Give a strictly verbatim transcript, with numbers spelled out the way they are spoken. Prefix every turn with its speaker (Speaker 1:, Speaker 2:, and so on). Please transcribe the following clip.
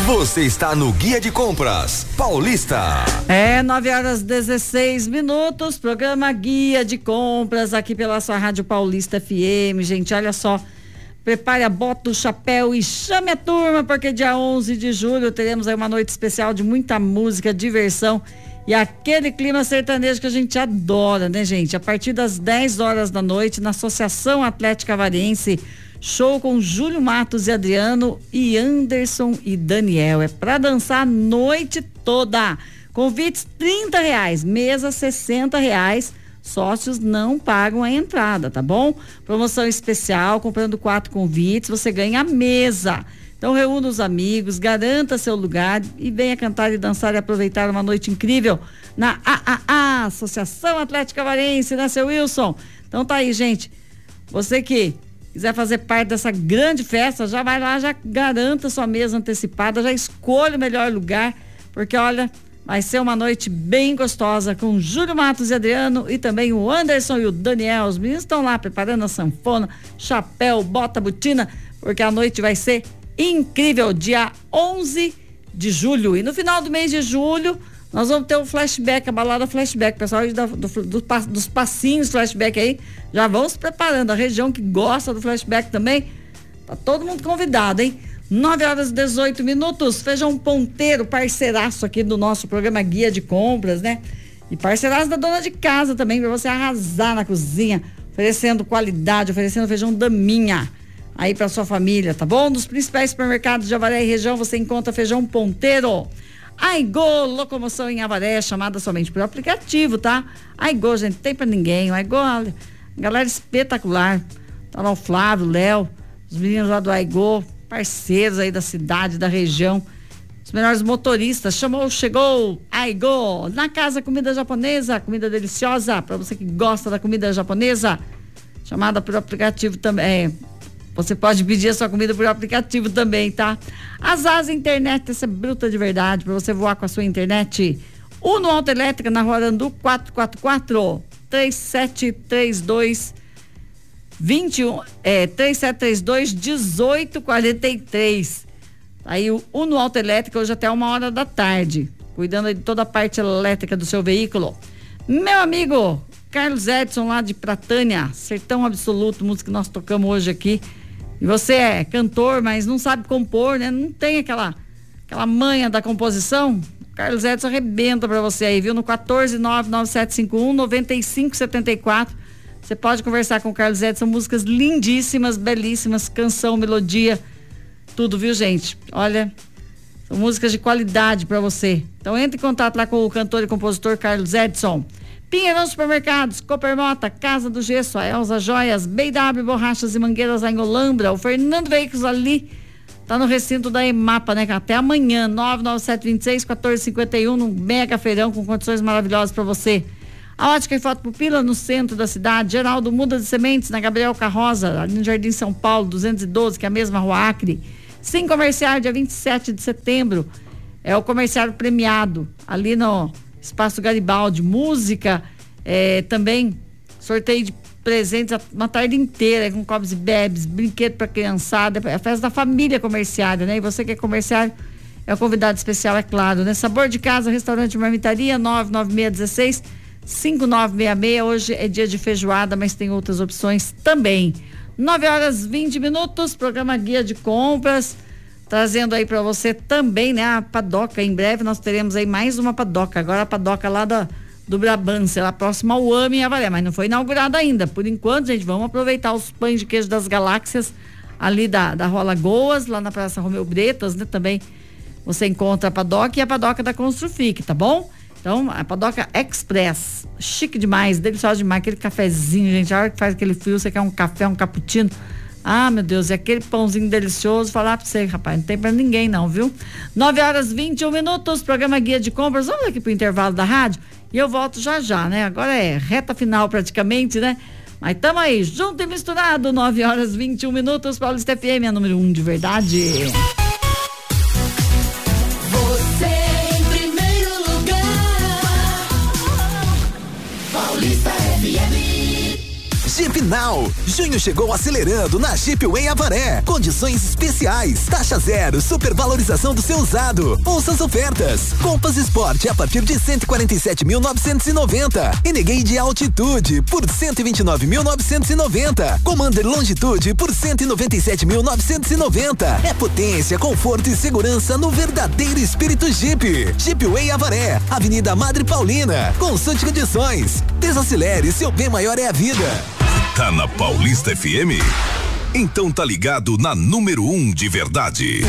Speaker 1: Você está no Guia de Compras Paulista.
Speaker 2: É, nove horas dezesseis minutos, programa Guia de Compras aqui pela sua Rádio Paulista F M. Gente, olha só, prepare a bota, o chapéu e chame a turma, porque dia onze de julho teremos aí uma noite especial de muita música, diversão e aquele clima sertanejo que a gente adora, né, gente? A partir das dez horas da noite, na Associação Atlética Avarense, show com Júlio Matos e Adriano e Anderson e Daniel. É pra dançar a noite toda. Convites trinta reais, mesa sessenta reais. Sócios não pagam a entrada, tá bom? Promoção especial, comprando quatro convites, você ganha a mesa. Então reúna os amigos, garanta seu lugar e venha cantar e dançar e aproveitar uma noite incrível na A A A, Associação Atlética Avarense, né, seu Wilson? Então tá aí, gente. Você que quiser fazer parte dessa grande festa, já vai lá, já garanta sua mesa antecipada, já escolha o melhor lugar, porque olha, vai ser uma noite bem gostosa com Júlio Matos e Adriano e também o Anderson e o Daniel. Os meninos estão lá preparando a sanfona, chapéu, bota, botina, porque a noite vai ser incrível, dia onze de julho. E no final do mês de julho, nós vamos ter um flashback, a balada flashback. Pessoal do, do, do, dos passinhos flashback aí, já vão se preparando. A região que gosta do flashback também, tá todo mundo convidado, hein? nove horas e dezoito minutos, Feijão Ponteiro, parceiraço aqui do nosso programa Guia de Compras, né? E parceiraço da dona de casa também, pra você arrasar na cozinha, oferecendo qualidade, oferecendo feijão daminha aí pra sua família, tá bom? Nos principais supermercados de Avaré e região você encontra Feijão Ponteiro. Aigo, locomoção em Avaré, chamada somente por aplicativo, tá? Aigo, gente, tem pra ninguém. Aigo, galera espetacular. Tá lá o Flávio, o Léo, os meninos lá do Aigo, parceiros aí da cidade, da região. Os melhores motoristas. Chamou, chegou, Aigo. Na casa, comida japonesa, comida deliciosa, pra você que gosta da comida japonesa. Chamada por aplicativo também. Você pode pedir a sua comida por aplicativo também, tá? Azaz Internet, essa é bruta de verdade, para você voar com a sua internet. Uno Autoelétrica, na Rua Arandu, quatrocentos e quarenta e quatro, três sete três dois, vinte e um, é, três sete três dois, dezoito quarenta e três. Aí o Uno Autoelétrica, hoje até uma hora da tarde, cuidando de toda a parte elétrica do seu veículo. Meu amigo Carlos Edson, lá de Pratânia, Sertão Absoluto, música que nós tocamos hoje aqui. E você é cantor, mas não sabe compor, né? Não tem aquela, aquela manha da composição. Carlos Edson arrebenta pra você aí, viu? No quatorze nove nove sete cinco um, nove cinco sete quatro. Você pode conversar com o Carlos Edson. Músicas lindíssimas, belíssimas, canção, melodia, tudo, viu, gente? Olha, são músicas de qualidade pra você. Então entre em contato lá com o cantor e compositor Carlos Edson. Pinheirão Supermercados, Coopermota, Casa do Gesso, a Elza Joias, B W Borrachas e Mangueiras lá em Olambra, o Fernando Veículos ali, tá no recinto da EMAPA, né? Até amanhã, nove nove sete dois seis, um quatro cinco um, num mega feirão com condições maravilhosas para você. A Ótica e Foto Pupila no centro da cidade, Geraldo Muda de Sementes, na Gabriel Carroza, ali no Jardim São Paulo, duzentos e doze, que é a mesma Rua Acre. Sim Comerciário, dia vinte e sete de setembro, é o comerciário premiado, ali no Espaço Garibaldi, música, é, também sorteio de presentes uma tarde inteira, com copos e bebes, brinquedo para criançada, é a festa da família comerciária, né? E você que é comerciário é o convidado especial, é claro, né? Sabor de Casa, Restaurante Marmitaria, nove nove seis um seis, cinco nove seis seis. Hoje é dia de feijoada, mas tem outras opções também. nove horas e vinte minutos, programa Guia de Compras, trazendo aí para você também, né, a padoca. Em breve nós teremos aí mais uma padoca, agora a padoca lá da, do Brabância, lá próximo ao AME em Avaré, mas não foi inaugurada ainda. Por enquanto, gente, vamos aproveitar os pães de queijo das Galáxias ali da, da Rua Lagoas, lá na Praça Romeu Bretas, né, também você encontra a padoca e a padoca da Construfic, tá bom? Então, a padoca Express, chique demais, deliciosa demais, aquele cafezinho, gente, a hora que faz aquele frio, você quer um café, um cappuccino. Ah, meu Deus, e aquele pãozinho delicioso, falar pra você, rapaz, não tem pra ninguém não, viu? nove horas e vinte e um minutos, programa Guia de Compras. Vamos aqui pro intervalo da rádio e eu volto já já, né? Agora é reta final praticamente, né? Mas tamo aí, junto e misturado, nove horas e vinte e um minutos, Paulista F M, a número um de verdade.
Speaker 3: Você em primeiro lugar, Paulista F M.
Speaker 4: Jeep Now. Junho chegou acelerando na Jeepway Avaré. Condições especiais, taxa zero, supervalorização do seu usado. Ouça as ofertas. Compass Sport a partir de cento e quarenta e sete mil novecentos e noventa. Renegade Altitude por cento e vinte e nove mil novecentos e noventa. Commander Longitude por cento e noventa e sete mil novecentos e noventa. É potência, conforto e segurança no verdadeiro espírito Jeep. Jeepway Avaré, Avenida Madre Paulina. Consulte condições. Desacelere, seu bem maior é a vida.
Speaker 5: Tá na Paulista F M? Então tá ligado na número um de verdade.